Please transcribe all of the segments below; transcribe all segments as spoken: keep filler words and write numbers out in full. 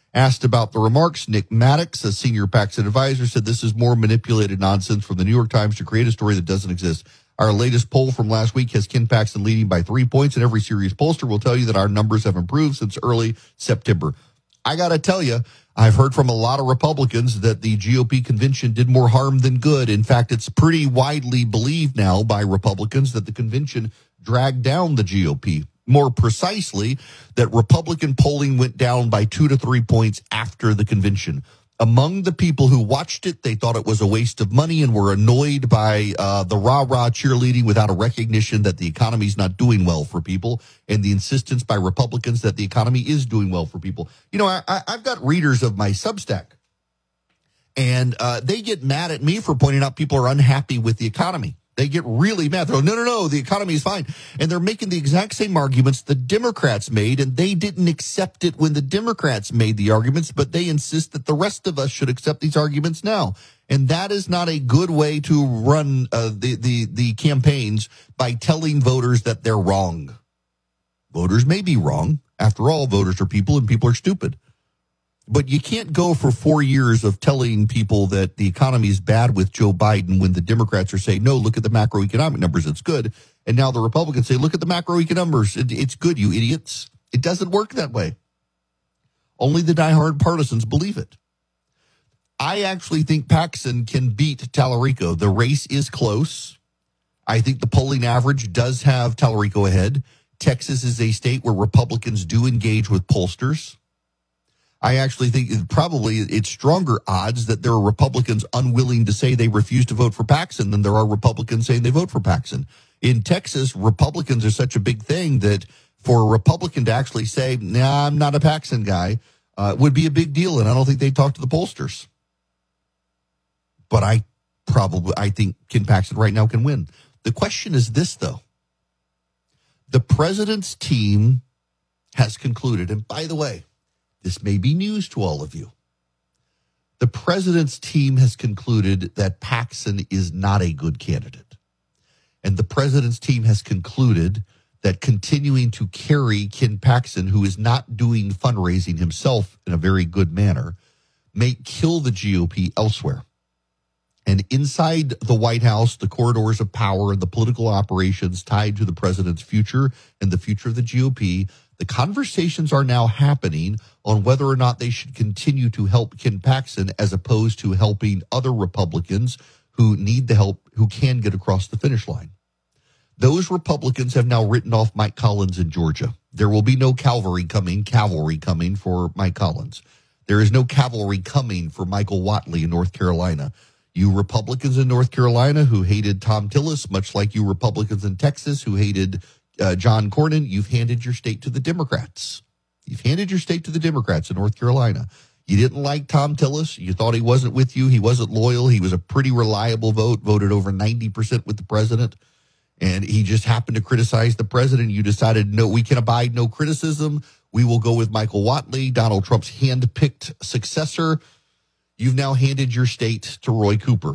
Asked about the remarks, Nick Maddox, a senior Paxson advisor, said this is more manipulated nonsense from the New York Times to create a story that doesn't exist. Our latest poll from last week has Ken Paxton leading by three points, and every serious pollster will tell you that our numbers have improved since early September. I got to tell you, I've heard from a lot of Republicans that the G O P convention did more harm than good. In fact, it's pretty widely believed now by Republicans that the convention dragged down the G O P. More precisely, that Republican polling went down by two to three points after the convention. Among the people who watched it, they thought it was a waste of money and were annoyed by uh, the rah-rah cheerleading without a recognition that the economy is not doing well for people, and the insistence by Republicans that the economy is doing well for people. You know, I, I, I've got readers of my Substack, and uh, they get mad at me for pointing out people are unhappy with the economy. They get really mad. They're like, no, no, no, the economy is fine. And they're making the exact same arguments the Democrats made, and they didn't accept it when the Democrats made the arguments, but they insist that the rest of us should accept these arguments now. And that is not a good way to run uh, the, the, the campaigns, by telling voters that they're wrong. Voters may be wrong. After all, voters are people, and people are stupid. But you can't go for four years of telling people that the economy is bad with Joe Biden when the Democrats are saying, no, look at the macroeconomic numbers, it's good. And now the Republicans say, look at the macroeconomic numbers, it, it's good, you idiots. It doesn't work that way. Only the diehard partisans believe it. I actually think Paxson can beat Tallarico. The race is close. I think the polling average does have Tallarico ahead. Texas is a state where Republicans do engage with pollsters. I actually think it probably it's stronger odds that there are Republicans unwilling to say they refuse to vote for Paxson than there are Republicans saying they vote for Paxson. In Texas, Republicans are such a big thing that for a Republican to actually say, nah, I'm not a Paxson guy, uh, would be a big deal, and I don't think they'd talk to the pollsters. But I probably, I think Ken Paxton right now can win. The question is this, though. The president's team has concluded, and by the way, this may be news to all of you. The president's team has concluded that Paxson is not a good candidate. And the president's team has concluded that continuing to carry Ken Paxton, who is not doing fundraising himself in a very good manner, may kill the G O P elsewhere. And inside the White House, the corridors of power and the political operations tied to the president's future and the future of the G O P, the conversations are now happening on whether or not they should continue to help Ken Paxton as opposed to helping other Republicans who need the help, who can get across the finish line. Those Republicans have now written off Mike Collins in Georgia. There will be no cavalry coming, cavalry coming for Mike Collins. There is no cavalry coming for Michael Whatley in North Carolina. You Republicans in North Carolina who hated Tom Tillis, much like you Republicans in Texas who hated uh, John Cornyn, you've handed your state to the Democrats. You've handed your state to the Democrats in North Carolina. You didn't like Tom Tillis. You thought he wasn't with you. He wasn't loyal. He was a pretty reliable vote, voted over ninety percent with the president. And he just happened to criticize the president. You decided, no, we can abide no criticism. We will go with Michael Whatley, Donald Trump's hand-picked successor. You've now handed your state to Roy Cooper.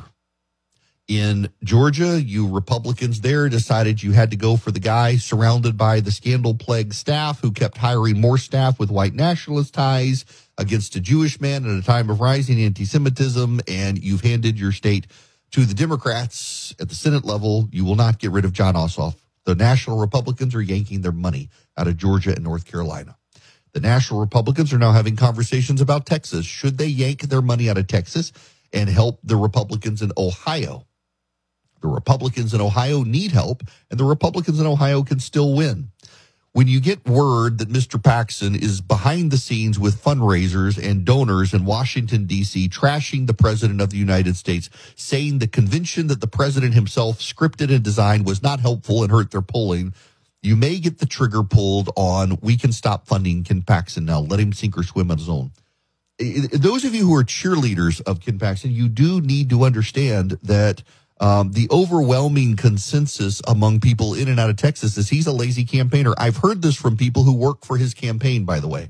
In Georgia, you Republicans there decided you had to go for the guy surrounded by the scandal-plagued staff who kept hiring more staff with white nationalist ties against a Jewish man at a time of rising anti-Semitism, and you've handed your state to the Democrats at the Senate level. You will not get rid of John Ossoff. The national Republicans are yanking their money out of Georgia and North Carolina. The national Republicans are now having conversations about Texas. Should they yank their money out of Texas and help the Republicans in Ohio? The Republicans in Ohio need help, and the Republicans in Ohio can still win. When you get word that Mister Paxton is behind the scenes with fundraisers and donors in Washington, D C, trashing the president of the United States, saying the convention that the president himself scripted and designed was not helpful and hurt their polling, you may get the trigger pulled on, we can stop funding Ken Paxton now. Let him sink or swim on his own. Those of you who are cheerleaders of Ken Paxton, you do need to understand that um, the overwhelming consensus among people in and out of Texas is he's a lazy campaigner. I've heard this from people who work for his campaign, by the way.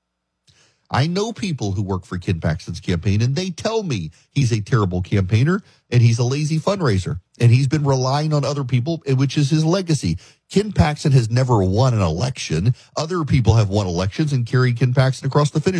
I know people who work for Ken Paxton's campaign, and they tell me he's a terrible campaigner and he's a lazy fundraiser, and he's been relying on other people, which is his legacy. Ken Paxton has never won an election. Other people have won elections and carried Ken Paxton across the finish